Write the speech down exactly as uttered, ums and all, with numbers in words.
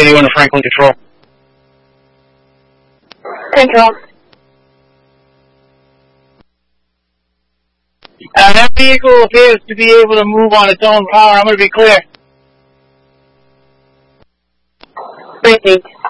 radio into Franklin Control. Control. Uh, that vehicle appears to be able to move on its own power. I'm going to be clear. Repeat.